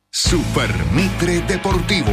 Super Mitre Deportivo.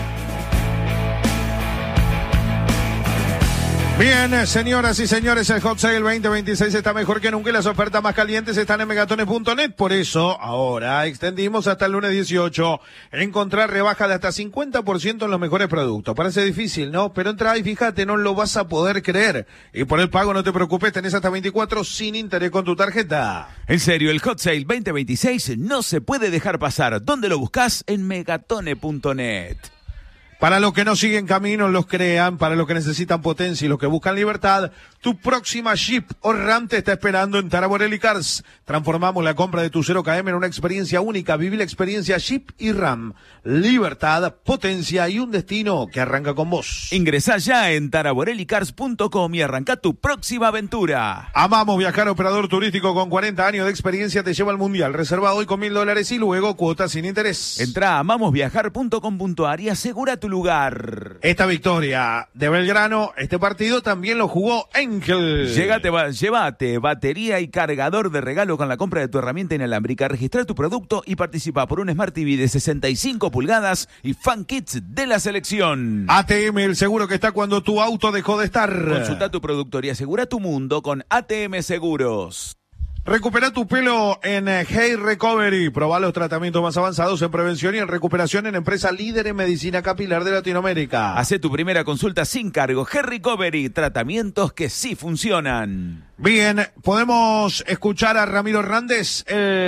Bien, señoras y señores, el Hot Sale 2026 está mejor que nunca y las ofertas más calientes están en megatones.net. Por eso, ahora extendimos hasta el lunes 18 encontrar rebaja de hasta 50% en los mejores productos. Parece difícil, ¿no? Pero entra y fíjate, no lo vas a poder creer. Y por el pago no te preocupes, tenés hasta 24 sin interés con tu tarjeta. En serio, el Hot Sale 2026 no se puede dejar pasar. ¿Dónde lo buscas? En megatone.net. Para los que no siguen caminos, los crean. Para los que necesitan potencia y los que buscan libertad, tu próxima Jeep o Ram te está esperando en Tara Borelli Cars. Transformamos la compra de tu 0KM en una experiencia única. Viví la experiencia Jeep y Ram. Libertad, potencia y un destino que arranca con vos. Ingresá ya en taraborellicars.com y arranca tu próxima aventura. Amamos viajar. Operador turístico con 40 años de experiencia te lleva al Mundial. Reserva hoy con $1,000 y luego cuotas sin interés. Entrá a amamosviajar.com.ar y asegura tu lugar. Esta victoria de Belgrano, este partido también lo jugó Enkel. Llévate batería y cargador de regalo con la compra de tu herramienta inalámbrica. Registra tu producto y participa por un Smart TV de 65 pulgadas y Fan Kits de la selección. ATM, el seguro que está cuando tu auto dejó de estar. Consulta tu productor y asegura tu mundo con ATM Seguros. Recupera tu pelo en Hair Recovery. Probá los tratamientos más avanzados en prevención y en recuperación en empresa líder en medicina capilar de Latinoamérica. Hacé tu primera consulta sin cargo. Hair Recovery, tratamientos que sí funcionan. Bien, ¿podemos escuchar a Ramiro Hernández,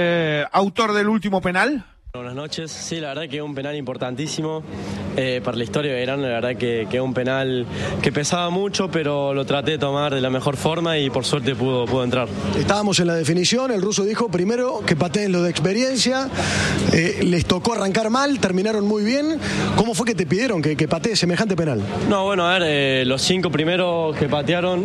autor del último penal? Buenas noches. Sí, la verdad que es un penal importantísimo para la historia de Belgrano. La verdad que es un penal que pesaba mucho, pero lo traté de tomar de la mejor forma y por suerte pudo entrar. Estábamos en la definición, el ruso dijo primero que pateen lo de experiencia, les tocó arrancar mal, terminaron muy bien. ¿Cómo fue que te pidieron que patee semejante penal? No, bueno, a ver, los 5 primeros que patearon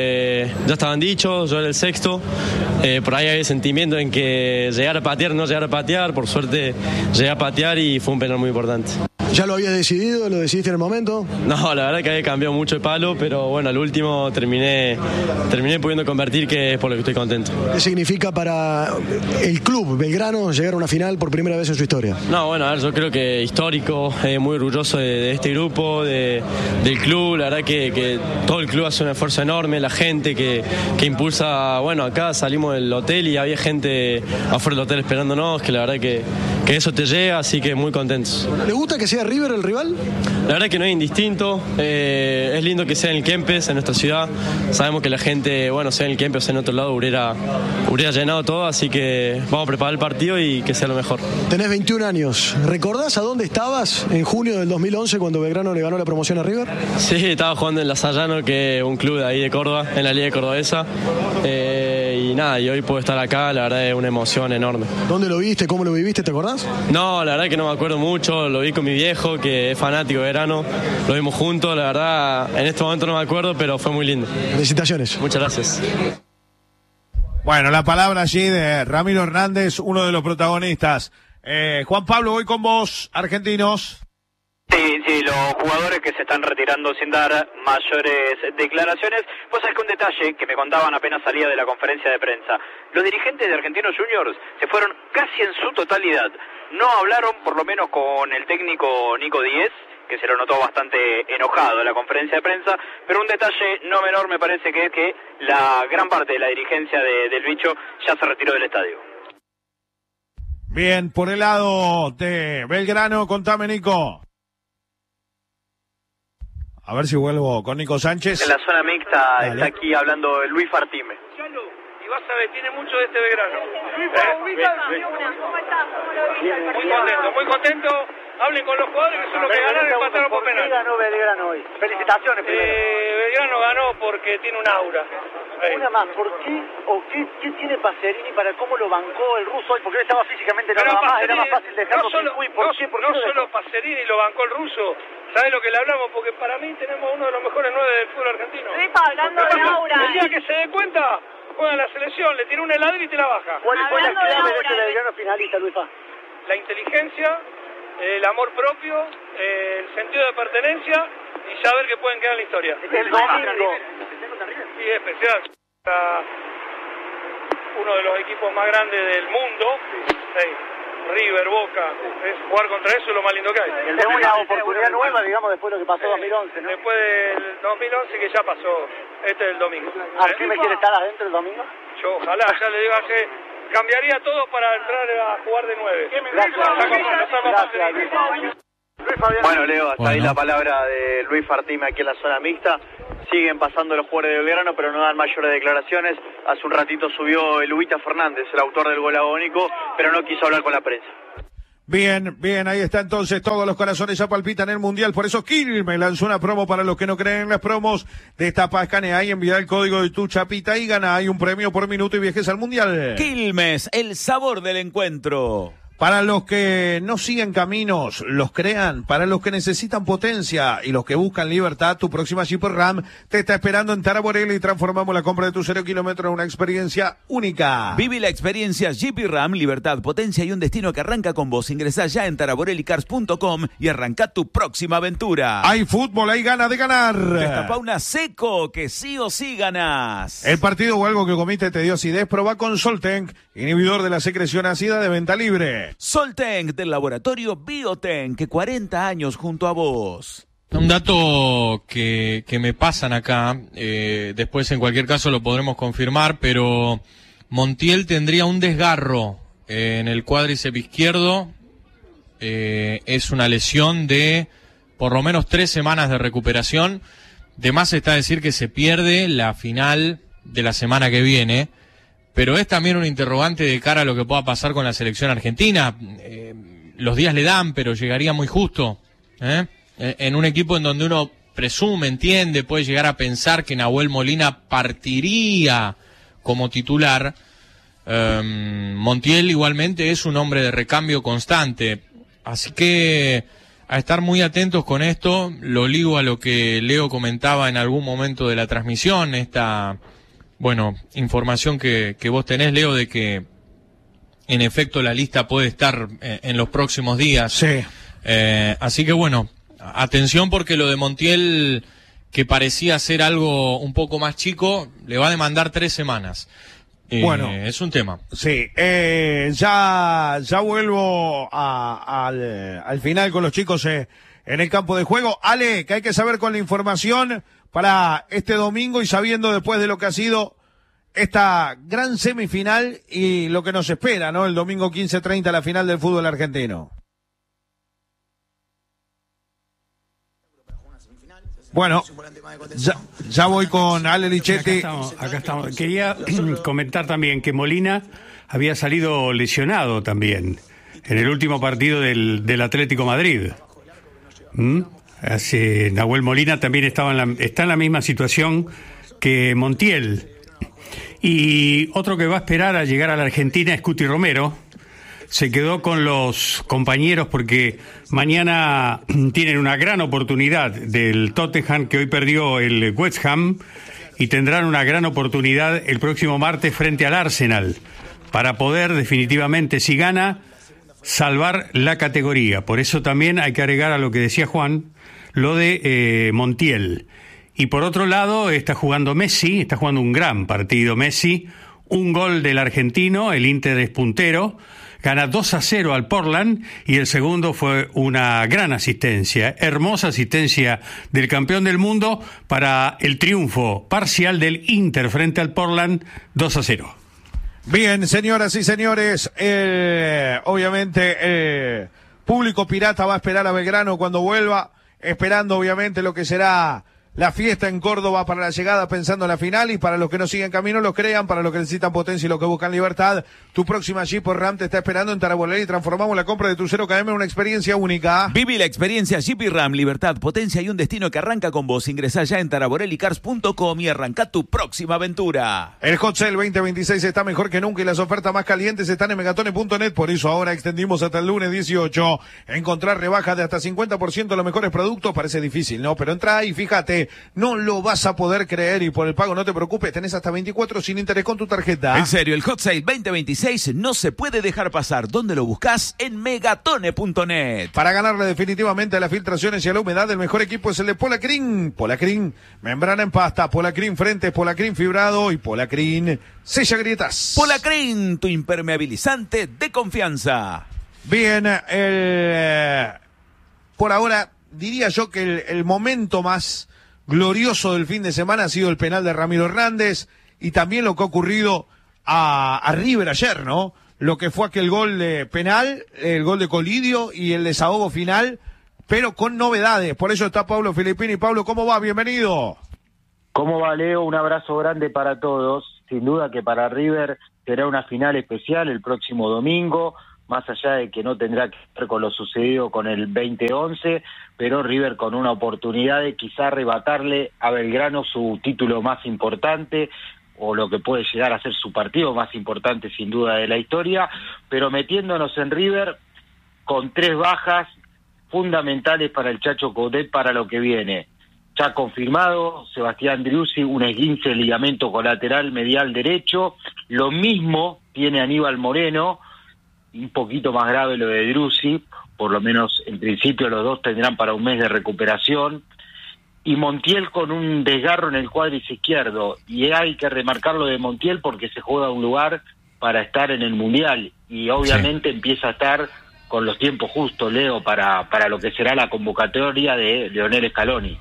ya estaban dichos, yo era el sexto. Por ahí había sentimiento en que llegar a patear, no llegar a patear, por suerte llegué a patear y fue un penal muy importante. ¿Ya lo habías decidido? ¿Lo decidiste en el momento? No, la verdad que había cambiado mucho de palo, pero bueno, al último terminé pudiendo convertir, que es por lo que estoy contento. ¿Qué significa para el club Belgrano llegar a una final por primera vez en su historia? No, bueno, a ver, yo creo que histórico, muy orgulloso de este grupo, del club. La verdad que todo el club hace un esfuerzo enorme, la gente que impulsa. Bueno, acá salimos del hotel y había gente afuera del hotel esperándonos, que la verdad que eso te llega, así que muy contentos. ¿Le gusta que sea River el rival? La verdad que no es indistinto, es lindo que sea en el Kempes, en nuestra ciudad. Sabemos que la gente, bueno, sea en el Kempes o en otro lado, hubiera llenado todo, así que vamos a preparar el partido y que sea lo mejor. Tenés 21 años, ¿recordás a dónde estabas en junio del 2011 cuando Belgrano le ganó la promoción a River? Sí, estaba jugando en La Sayano, que es un club de ahí de Córdoba, en la Liga Cordobesa, y nada, y hoy puedo estar acá, la verdad es una emoción enorme. ¿Dónde lo viste? ¿Cómo lo viviste? ¿Te acordás? No, la verdad que no me acuerdo mucho, lo vi con mi viejo, que es fanático de Belgrano, lo vimos juntos, la verdad, en este momento no me acuerdo, pero fue muy lindo. Felicitaciones. Muchas gracias. Bueno, la palabra allí de Ramiro Hernández, uno de los protagonistas. Juan Pablo, voy con vos, argentinos. Sí, los jugadores que se están retirando sin dar mayores declaraciones. Pues es que un detalle que me contaban apenas salía de la conferencia de prensa. Los dirigentes de Argentinos Juniors se fueron casi en su totalidad. No hablaron, por lo menos con el técnico Nico Díez, que se lo notó bastante enojado en la conferencia de prensa, pero un detalle no menor me parece que es que la gran parte de la dirigencia del bicho ya se retiró del estadio. Bien, por el lado de Belgrano, contame, Nico. A ver si vuelvo con Nico Sánchez. En la zona mixta. Dale. Está aquí hablando Luis Fartime. Y vas a ver, tiene mucho de este Belgrano. Muy contento. Hablen con los jugadores que son los que ganaron y empataron por penal. ¿Por qué ganó Belgrano hoy? Felicitaciones primero. Belgrano ganó porque tiene un aura. Una más, ¿por qué o qué tiene Pacerini para cómo lo bancó el ruso hoy? Porque él estaba físicamente nada más, era más fácil dejarlo sin Cui. ¿Por qué? No solo Pacerini lo bancó el ruso. ¿Sabes lo que le hablamos? Porque para mí tenemos uno de los mejores 9 del fútbol argentino. Hablando de aura. El día que se dé cuenta, juega la selección, le tira un heladero y te la baja. ¿Cuál fue la clave de Aura, ese Belgrano finalista, Luisfa? La inteligencia, el amor propio, el sentido de pertenencia y saber que pueden quedar en la historia. El domingo. Sí, especial. Uno de los equipos más grandes del mundo. Sí. River, Boca, es jugar contra eso es lo más lindo que hay. Es una oportunidad nueva, digamos, después de lo que pasó en 2011, ¿no? Después del 2011 que ya pasó, este es el domingo. ¿Arquime quiere estar adentro el domingo? Yo ojalá, ya le digo a que cambiaría todo para entrar a jugar de 9. Gracias. Bueno, Leo, hasta ahí la palabra de Luis Fartime aquí en la zona mixta. Siguen pasando los jugadores de Belgrano, pero no dan mayores declaraciones. Hace un ratito subió el Ubita Fernández, el autor del gol agónico, pero no quiso hablar con la prensa. Bien, ahí está entonces, todos los corazones ya palpitan el Mundial, por eso Quilmes lanzó una promo para los que no creen en las promos. Destapa, escanea y envía el código de tu chapita y gana. Hay un premio por minuto y viajes al Mundial. Quilmes, el sabor del encuentro. Para los que no siguen caminos, los crean. Para los que necesitan potencia y los que buscan libertad, tu próxima Jeep Ram te está esperando en Taraborelli y transformamos la compra de tu 0 kilómetros en una experiencia única. Vive la experiencia Jeep Ram, libertad, potencia y un destino que arranca con vos. Ingresá ya en taraborellicars.com y arranca tu próxima aventura. Hay fútbol, hay ganas de ganar. Destapa una Seco, que sí o sí ganás. El partido o algo que comiste te dio acidez, probá con Soltenc, inhibidor de la secreción ácida de venta libre. Soltenc del laboratorio Biotenc, que 40 años junto a vos. Un dato que me pasan acá, después en cualquier caso lo podremos confirmar, pero Montiel tendría un desgarro en el cuádriceps izquierdo, es una lesión de por lo menos 3 semanas de recuperación. De más está decir que se pierde la final de la semana que viene. Pero es también un interrogante de cara a lo que pueda pasar con la selección argentina. Los días le dan, pero llegaría muy justo. En un equipo en donde uno presume, entiende, puede llegar a pensar que Nahuel Molina partiría como titular. Montiel igualmente es un hombre de recambio constante. Así que a estar muy atentos con esto. Lo ligo a lo que Leo comentaba en algún momento de la transmisión, información que vos tenés, Leo, de que en efecto la lista puede estar en los próximos días. Sí. Así que atención, porque lo de Montiel, que parecía ser algo un poco más chico, le va a demandar 3 semanas. Es un tema. Sí, ya vuelvo al final con los chicos en el campo de juego. Ale, que hay que saber con la información para este domingo y sabiendo después de lo que ha sido esta gran semifinal y lo que nos espera, ¿no? El domingo 15:30, la final del fútbol argentino. Bueno, ya voy con Ale Lichetti. Acá estamos. Quería comentar también que Molina había salido lesionado también en el último partido del Atlético Madrid. Nahuel Molina también está en la misma situación que Montiel. Y otro que va a esperar a llegar a la Argentina es Cuti Romero. Se quedó con los compañeros porque mañana tienen una gran oportunidad del Tottenham, que hoy perdió el West Ham, y tendrán una gran oportunidad el próximo martes frente al Arsenal para poder definitivamente, si gana, salvar la categoría. Por eso también hay que agregar a lo que decía Juan, lo de Montiel. Y por otro lado está jugando Messi, está jugando un gran partido Messi, un gol del argentino, el Inter es puntero, gana 2-0 al Portland, y el segundo fue una gran asistencia, hermosa asistencia del campeón del mundo para el triunfo parcial del Inter frente al Portland, 2-0. Bien, señoras y señores, obviamente el público pirata va a esperar a Belgrano cuando vuelva, esperando obviamente lo que será la fiesta en Córdoba para la llegada, pensando en la final. Y para los que no siguen camino, los crean. Para los que necesitan potencia y los que buscan libertad, tu próxima Jeep Ram te está esperando en Taraborelli y transformamos la compra de tu 0 km en una experiencia única. Viví la experiencia Jeep Ram, libertad, potencia y un destino que arranca con vos. Ingresá ya en taraborellicars.com y arranca tu próxima aventura. El Hot Sale 2026 está mejor que nunca y las ofertas más calientes están en megatones.net. Por eso ahora extendimos hasta el lunes 18. Encontrar rebajas de hasta 50% de los mejores productos parece difícil, ¿no? Pero entra y fíjate, no lo vas a poder creer, y por el pago no te preocupes, tenés hasta 24 sin interés con tu tarjeta. En serio, el Hot Sale 2026 no se puede dejar pasar. ¿Dónde lo buscás? En megatone.net. Para ganarle definitivamente a las filtraciones y a la humedad, el mejor equipo es el de Polacrin. Polacrin, membrana en pasta, Polacrin frente, Polacrin fibrado y Polacrin sella grietas. Polacrin, tu impermeabilizante de confianza. Bien, por ahora diría yo que el momento más glorioso del fin de semana ha sido el penal de Ramiro Hernández y también lo que ha ocurrido a River ayer, ¿no? Lo que fue aquel gol de penal, el gol de Colidio y el desahogo final, pero con novedades. Por eso está Pablo Filippini. Pablo, ¿cómo va? Bienvenido. ¿Cómo va, Leo? Un abrazo grande para todos. Sin duda que para River será una final especial el próximo domingo, más allá de que no tendrá que ver con lo sucedido con el 2011, pero River con una oportunidad de quizá arrebatarle a Belgrano su título más importante, o lo que puede llegar a ser su partido más importante sin duda de la historia, pero metiéndonos en River con 3 bajas fundamentales para el Chacho Coudet para lo que viene. Ya confirmado, Sebastián Driussi, un esguince de ligamento colateral medial derecho, lo mismo tiene Aníbal Moreno, un poquito más grave lo de Driussi, por lo menos en principio los dos tendrán para un mes de recuperación, y Montiel con un desgarro en el cuádriceps izquierdo, y hay que remarcar lo de Montiel porque se juega un lugar para estar en el Mundial, y obviamente empieza a estar con los tiempos justos, Leo, para lo que será la convocatoria de Leonel Scaloni.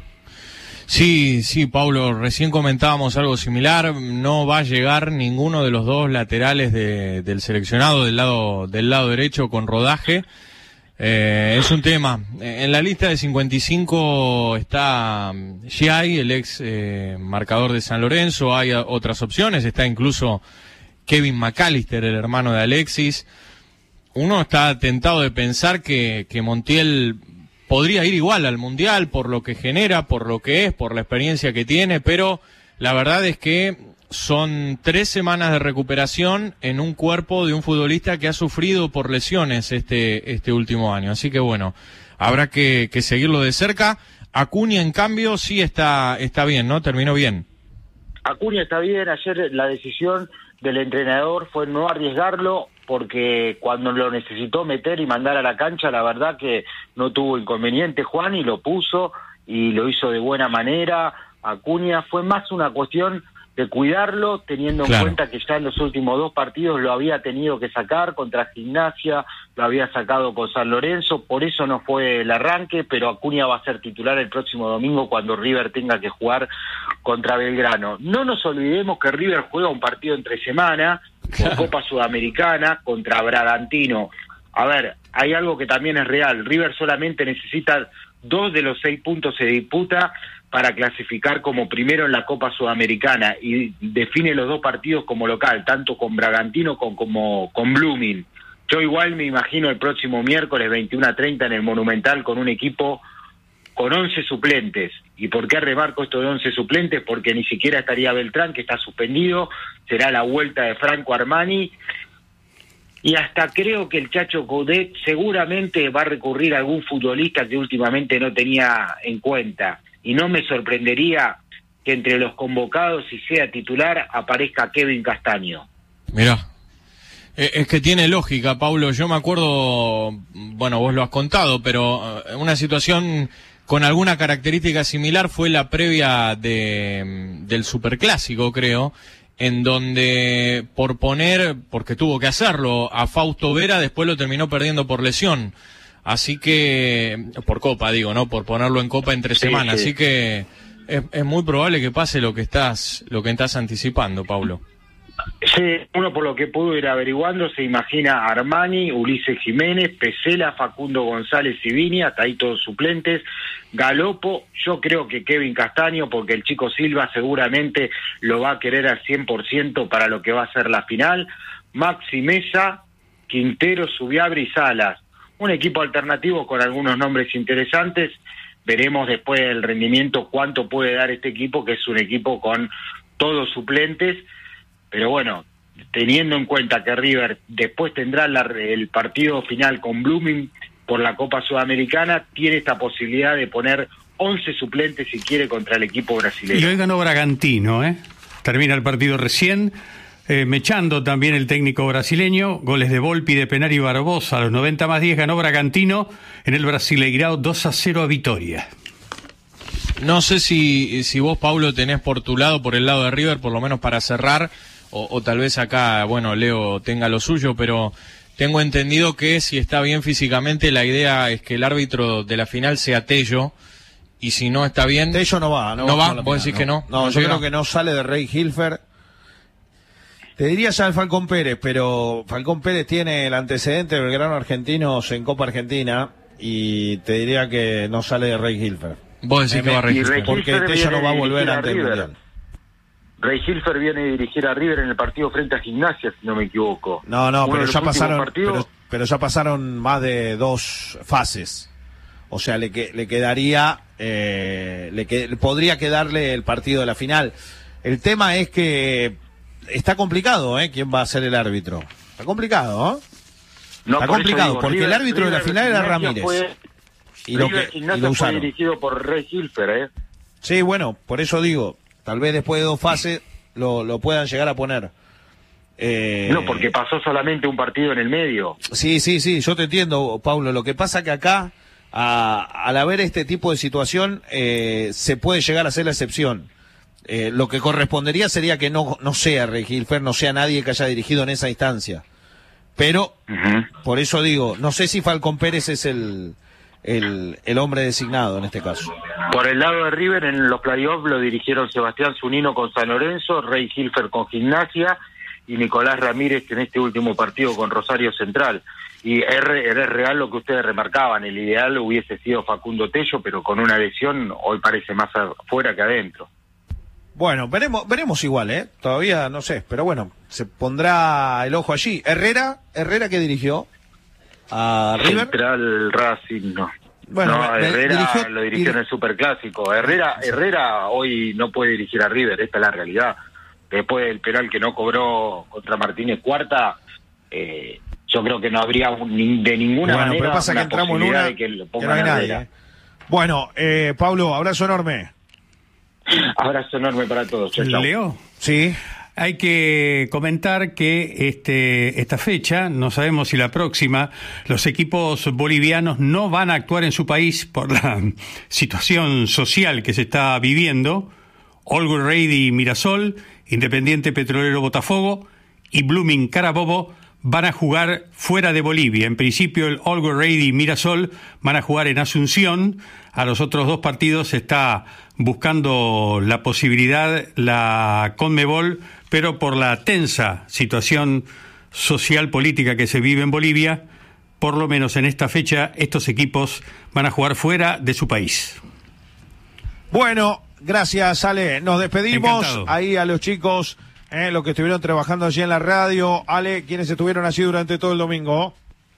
Sí, Pablo, recién comentábamos algo similar, no va a llegar ninguno de los dos laterales del seleccionado del lado derecho con rodaje. Es un tema. En la lista de 55 está Giai, el ex marcador de San Lorenzo, hay otras opciones, está incluso Kevin McAllister, el hermano de Alexis. Uno está tentado de pensar que Montiel podría ir igual al Mundial por lo que genera, por lo que es, por la experiencia que tiene, pero la verdad es que son 3 semanas de recuperación en un cuerpo de un futbolista que ha sufrido por lesiones este último año. Así que bueno, habrá que seguirlo de cerca. Acuña, en cambio, sí está bien, ¿no? Terminó bien. Acuña está bien. Ayer la decisión del entrenador fue no arriesgarlo, porque cuando lo necesitó meter y mandar a la cancha, la verdad que no tuvo inconveniente Juan y lo puso y lo hizo de buena manera. Acuña fue más una cuestión de cuidarlo, teniendo en cuenta que ya en los últimos 2 partidos lo había tenido que sacar contra Gimnasia, lo había sacado con San Lorenzo, por eso no fue el arranque, pero Acuña va a ser titular el próximo domingo cuando River tenga que jugar contra Belgrano. No nos olvidemos que River juega un partido entre semana por Copa Sudamericana contra Bragantino. A ver, hay algo que también es real, River solamente necesita 2 de los 6 puntos se disputa para clasificar como primero en la Copa Sudamericana y define los 2 partidos como local, tanto con Bragantino como con Blooming. Yo igual me imagino el próximo miércoles 21:30 en el Monumental con un equipo con 11 suplentes. ¿Y por qué remarco esto de 11 suplentes? Porque ni siquiera estaría Beltrán, que está suspendido, será la vuelta de Franco Armani, y hasta creo que el Chacho Coudet seguramente va a recurrir a algún futbolista que últimamente no tenía en cuenta. Y no me sorprendería que entre los convocados, si sea titular, aparezca Kevin Castaño. Mirá, es que tiene lógica, Paulo. Yo me acuerdo, bueno, vos lo has contado, pero una situación con alguna característica similar fue la previa del Superclásico, creo, en donde por poner, porque tuvo que hacerlo, a Fausto Vera, después lo terminó perdiendo por lesión. Así que, por Copa digo, ¿no? Por ponerlo en Copa entre semanas. Sí. Así que es muy probable que pase lo que estás anticipando, Paulo. Sí, uno por lo que pudo ir averiguando se imagina Armani, Ulises Jiménez, Pesela, Facundo González y Vini, hasta ahí todos suplentes, Galopo, yo creo que Kevin Castaño, porque el chico Silva seguramente lo va a querer al 100% para lo que va a ser la final, Maxi Mesa, Quintero, Subiabre y Salas. Un equipo alternativo con algunos nombres interesantes. Veremos después del rendimiento cuánto puede dar este equipo, que es un equipo con todos suplentes. Pero bueno, teniendo en cuenta que River después tendrá el partido final con Blooming por la Copa Sudamericana, tiene esta posibilidad de poner 11 suplentes si quiere contra el equipo brasileño. Y hoy ganó Bragantino, termina el partido recién. Mechando también el técnico brasileño, goles de Volpi, de Penar y Barbosa, a los 90+10 ganó Bragantino en el Brasileirao 2-0 a Vitória. No sé si vos, Paulo, tenés por tu lado, por el lado de River, por lo menos para cerrar, o tal vez acá, bueno, Leo tenga lo suyo, pero tengo entendido que si está bien físicamente, la idea es que el árbitro de la final sea Tello, y si no está bien... Tello no va. ¿No va? ¿Vos decís que no? No, yo creo que no sale de Rey Hilfer. Te diría ya el Falcón Pérez, pero Falcón Pérez tiene el antecedente de Belgrano Argentinos en Copa Argentina, y te diría que no sale de Rey Hilfer. Vos decís que va a Rey Hilfer. Porque Tello no va a volver antes del Mundial. Rey Hilfer viene a dirigir a River en el partido frente a Gimnasia, si no me equivoco. No, pero ya pasaron, pero ya pasaron más de 2 fases. O sea, le quedaría, podría quedarle el partido de la final. El tema es que está complicado, ¿quién va a ser el árbitro? Está complicado, No, está complicado, porque River, el árbitro de la final era Ramírez. River Gimnasia fue dirigido por Rey Hilfer, Sí, bueno, por eso digo, tal vez después de 2 fases lo puedan llegar a poner. No, porque pasó solamente un partido en el medio. Sí, yo te entiendo, Paulo. Lo que pasa que acá, al haber este tipo de situación, se puede llegar a ser la excepción. Lo que correspondería sería que no sea Rey Hilfer, no sea nadie que haya dirigido en esa instancia. Pero, por eso digo, no sé si Falcón Pérez es el hombre designado en este caso. Por el lado de River, en los playoffs lo dirigieron Sebastián Zunino con San Lorenzo, Rey Hilfer con Gimnasia y Nicolás Ramírez en este último partido con Rosario Central. Y es real lo que ustedes remarcaban, el ideal hubiese sido Facundo Tello, pero con una lesión hoy parece más afuera que adentro. Bueno, veremos igual, todavía no sé, pero bueno, se pondrá el ojo allí. ¿Herrera qué dirigió? ¿A River? Central Racing, no. Bueno, Herrera lo dirigió en el Superclásico. Herrera hoy no puede dirigir a River, esta es la realidad. Después del penal que no cobró contra Martínez Cuarta, yo creo que no habría de ninguna manera pero pasa que entramos en una de que lo pongan no hay a nadie. Herrera. Bueno, Pablo, abrazo enorme. Abrazo enorme para todos. Chau, chau. Leo. Sí. Hay que comentar que esta fecha, no sabemos si la próxima, los equipos bolivianos no van a actuar en su país por la situación social que se está viviendo. Always Ready Mirasol, Independiente Petrolero Botafogo y Blooming Carabobo van a jugar fuera de Bolivia. En principio el Always Ready Mirasol van a jugar en Asunción. A los otros 2 partidos se está buscando la posibilidad la Conmebol, pero por la tensa situación social política que se vive en Bolivia, por lo menos en esta fecha, estos equipos van a jugar fuera de su país. Bueno, gracias, Ale. Nos despedimos. Encantado. Ahí a los chicos, los que estuvieron trabajando allí en la radio. Ale, quienes estuvieron allí durante todo el domingo.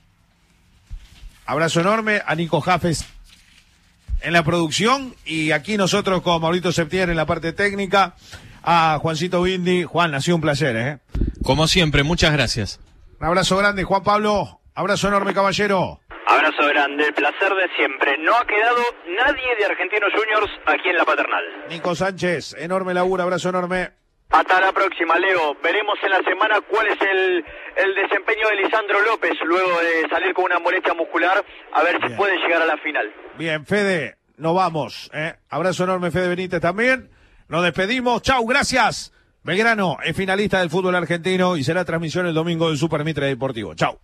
Abrazo enorme a Nico Jafes en la producción, y aquí nosotros con Maurito Septier en la parte técnica, a Juancito Bindi. Juan, ha sido un placer, Como siempre, muchas gracias. Un abrazo grande, Juan Pablo. Abrazo enorme, caballero. Abrazo grande, el placer de siempre. No ha quedado nadie de Argentinos Juniors aquí en la Paternal. Nico Sánchez, enorme laburo, abrazo enorme. Hasta la próxima, Leo. Veremos en la semana cuál es el desempeño de Lisandro López luego de salir con una molestia muscular, a ver si puede llegar a la final. Bien, Fede, nos vamos. Abrazo enorme, Fede Benítez también. Nos despedimos. Chau, gracias. Belgrano es finalista del fútbol argentino y será transmisión el domingo del Super Mitre Deportivo. Chau.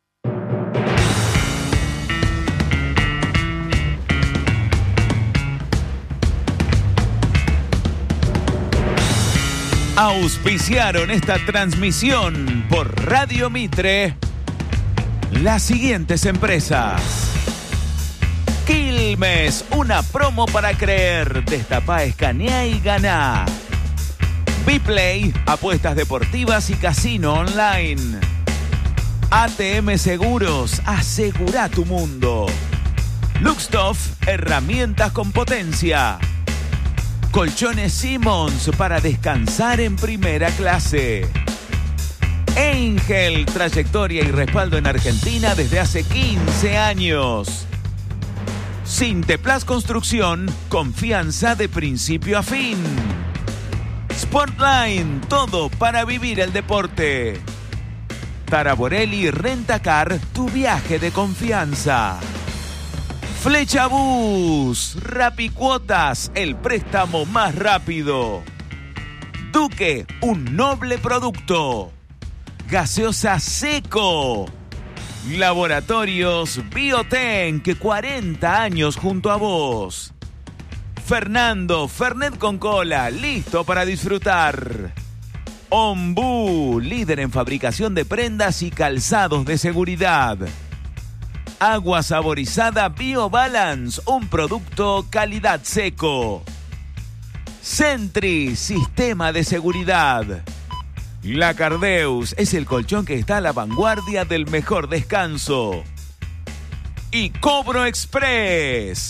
Auspiciaron esta transmisión por Radio Mitre las siguientes empresas: Quilmes, una promo para creer. Destapá, escanea y ganá. Biplay, apuestas deportivas y casino online. ATM Seguros, asegura tu mundo. Luxtoff, herramientas con potencia. Colchones Simmons para descansar en primera clase. Angel, trayectoria y respaldo en Argentina desde hace 15 años. Sinteplas Construcción, confianza de principio a fin. Sportline, todo para vivir el deporte. Taraborelli Rentacar, tu viaje de confianza. Flecha Bus, Rapicuotas, el préstamo más rápido. Duque, un noble producto. Gaseosa Seco, Laboratorios Biotenk, 40 años junto a vos. Fernando, Fernet con cola, listo para disfrutar. Ombú, líder en fabricación de prendas y calzados de seguridad. Agua saborizada BioBalance, un producto calidad seco. Sentry, sistema de seguridad. La Cardeus es el colchón que está a la vanguardia del mejor descanso. Y Cobro Express.